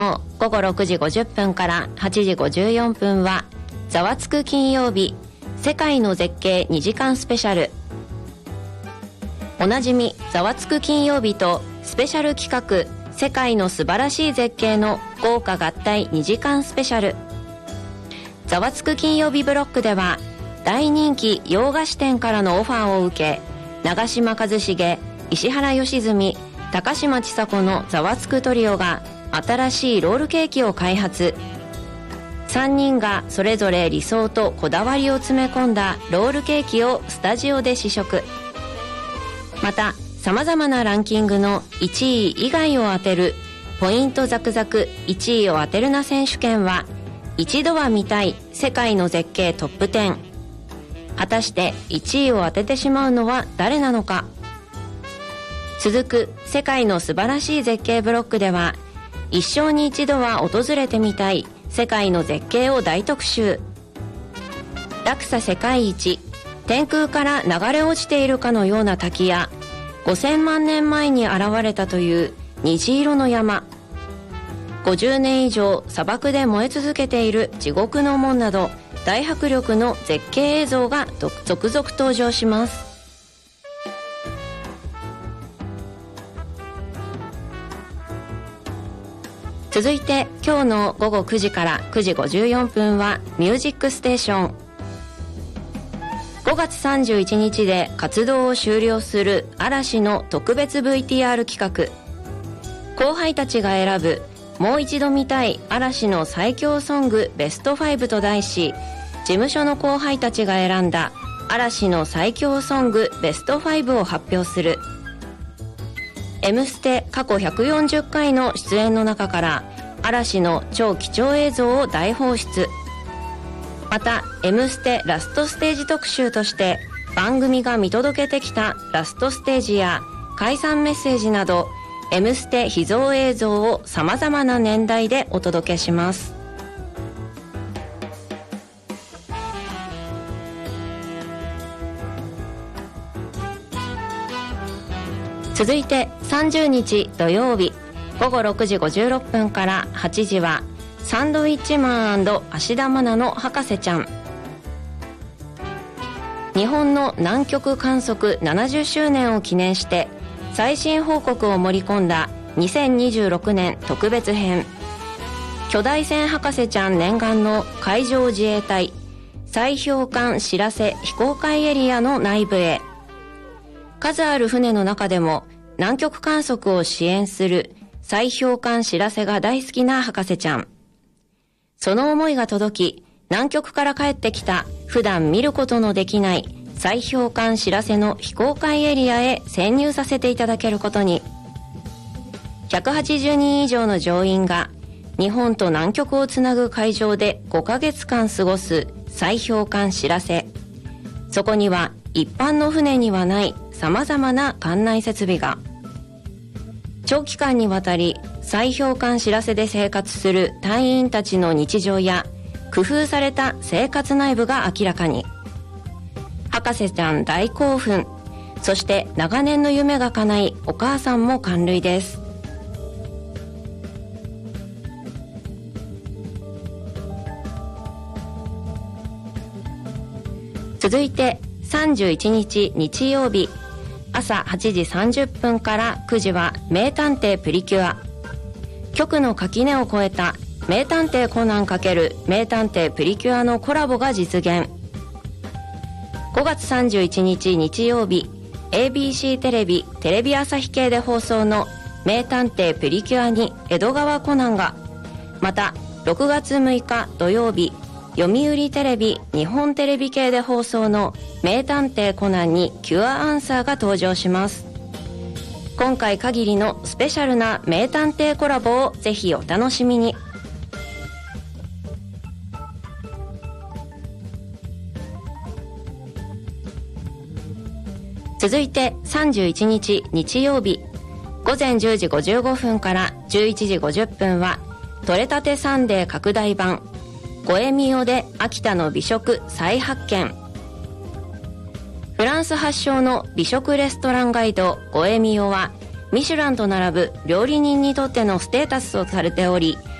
午後6時50分から8時54分はざわつく金曜日世界の絶景2時間スペシャル。おなじみざわつく金曜日とスペシャル企画世界の素晴らしい絶景の豪華合体2時間スペシャル。ざわつく金曜日ブロックでは大人気洋菓子店からのオファーを受け、長嶋一茂、石原良純、高嶋ちさ子のざわつくトリオが新しいロールケーキを開発。3人がそれぞれ理想とこだわりを詰め込んだロールケーキをスタジオで試食。またさまざまなランキングの1位以外を当てるポイントザクザク1位を当てるな選手権は一度は見たい世界の絶景トップ10。果たして1位を当ててしまうのは誰なのか。続く世界の素晴らしい絶景ブロックでは一生に一度は訪れてみたい世界の絶景を大特集。落差世界一、天空から流れ落ちているかのような滝や5000万年前に現れたという虹色の山、50年以上砂漠で燃え続けている地獄の門など大迫力の絶景映像が続々登場します。続いて今日の午後9時から9時54分はミュージックステーション。5月31日で活動を終了する嵐の特別 VTR 企画。後輩たちが選ぶもう一度見たい嵐の最強ソングベスト5と題し、事務所の後輩たちが選んだ嵐の最強ソングベスト5を発表する。 M ステ過去140回の出演の中から嵐の超貴重映像を大放出。また M ステラストステージ特集として番組が見届けてきたラストステージや解散メッセージなど M ステ秘蔵映像をさまざまな年代でお届けします。続いて30日土曜日午後6時56分から8時はサンドウィッチマン&芦田愛菜の博士ちゃん。日本の南極観測70周年を記念して最新報告を盛り込んだ2026年特別編。巨大船博士ちゃん念願の海上自衛隊砕氷艦しらせ非公開エリアの内部へ。数ある船の中でも南極観測を支援する砕氷艦しらせが大好きな博士ちゃん。その思いが届き、南極から帰ってきた普段見ることのできない砕氷艦しらせの非公開エリアへ潜入させていただけることに。180人以上の乗員が日本と南極をつなぐ海上で5ヶ月間過ごす砕氷艦しらせ。そこには一般の船にはない様々な艦内設備が。長期間にわたり砕氷艦しらせで生活する隊員たちの日常や工夫された生活内部が明らかに。博士ちゃん大興奮。そして長年の夢が叶いお母さんも感涙です。続いて31日日曜日朝8時30分から9時は名探偵プリキュア。局の垣根を越えた名探偵コナン×名探偵プリキュアのコラボが実現。5月31日日曜日 ABC テレビテレビ朝日系で放送の名探偵プリキュアに江戸川コナンが、また6月6日土曜日読売テレビ日本テレビ系で放送の名探偵コナンにキュアアンサーが登場します。今回限りのスペシャルな名探偵コラボをぜひお楽しみに。続いて31日日曜日午前10時55分から11時50分は取れたてサンデー拡大版ゴエミオで秋田の美食再発見。フランス発祥の美食レストランガイドゴエミオはミシュランと並ぶ料理人にとってのステータスとされており、